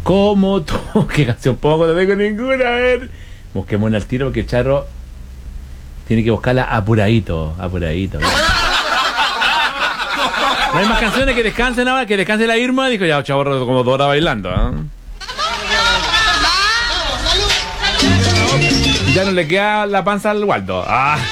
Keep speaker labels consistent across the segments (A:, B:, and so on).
A: Como tú. ¿Qué canción pongo? No tengo ninguna. A ver. Busquémosla al tiro porque el Charro tiene que buscarla apuradito. Apuradito. No hay más canciones que descansen ahora, que descanse la Irma. Dijo ya, chavo, como 2 horas bailando. Ya no le queda la panza al Waldo.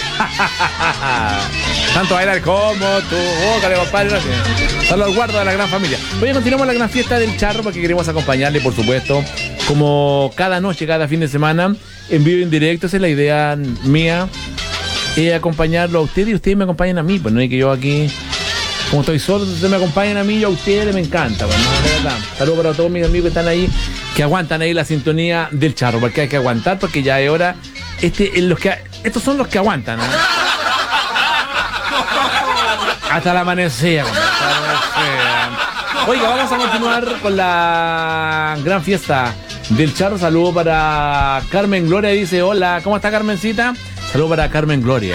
A: Tanto bailar como tú. Bócale, compadre. Saludos al Guardo de la gran familia. Hoy continuamos la gran fiesta del Charro porque queremos acompañarle, por supuesto, como cada noche, cada fin de semana, en vivo y en directo. Esa es la idea mía, acompañarlo a usted y ustedes me acompañan a mí. Pues no hay que yo aquí, como estoy solo, ustedes me acompañan a mí y a ustedes me encanta. Pues, no, de verdad. Saludos para todos mis amigos que están ahí, que aguantan ahí la sintonía del Charro, porque hay que aguantar, porque ya es hora. Estos son los que aguantan, ¿eh? Hasta la amanecer. Oiga, vamos a continuar con la gran fiesta del Charro. Saludo para Carmen Gloria, dice, hola, ¿cómo está Carmencita? Saludo para Carmen Gloria.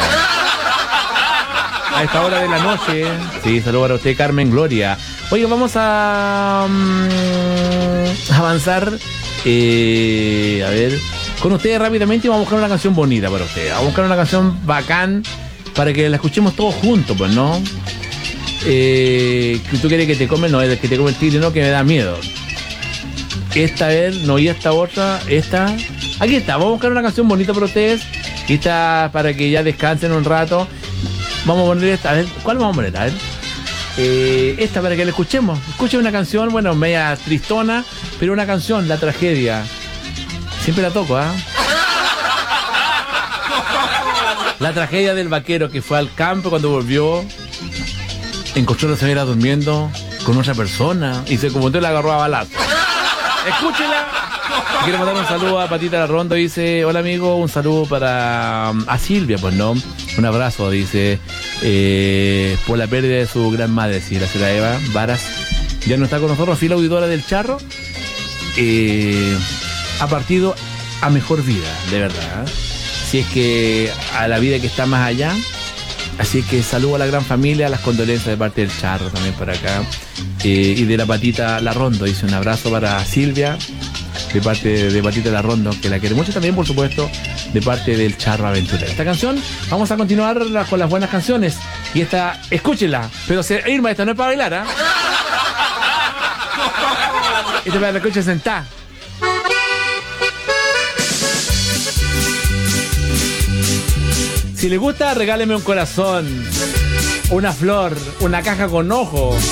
A: A esta hora de la noche. Sí, saludo para usted, Carmen Gloria. Oiga, vamos a avanzar. A ver, con ustedes rápidamente y vamos a buscar una canción bonita para ustedes. Vamos a buscar una canción bacán para que la escuchemos todos juntos, pues, ¿no? Que tú quieres que te come, no, es que te come el tigre, no, que me da miedo. Esta vez, no, y esta otra, esta. Aquí está, vamos a buscar una canción bonita para ustedes. Y esta para que ya descansen un rato. Vamos a poner esta, a ver, ¿cuál vamos a poner? A ver. Esta para que la escuchemos. Escuchen una canción, bueno, media tristona, pero una canción, La Tragedia. Siempre la toco, ¿ah? La tragedia del vaquero que fue al campo, cuando volvió, encontró a la señora durmiendo con otra persona y se confundió y la agarró a balazo. Escúchela. Quiero mandar un saludo a Patita La Ronda, dice, hola amigo, un saludo para a Silvia, pues no, un abrazo, dice, por la pérdida de su gran madre, sí, la señora Eva Varas, ya no está con nosotros, fiel auditora del Charro, ha partido a mejor vida, de verdad, si es que a la vida que está más allá. Así que saludo a la gran familia, las condolencias de parte del Charro también por acá, y de la Patita La Rondo, dice un abrazo para Silvia de parte de Patita La Rondo, que la quiere mucho, también por supuesto de parte del Charro Aventurero. Esta canción, vamos a continuar con las buenas canciones, y esta, escúchenla, pero Irma, esta no es para bailar, ¿ah? Esta es para la escucha sentada. Si le gusta, regáleme un corazón, una flor, una caja con ojos.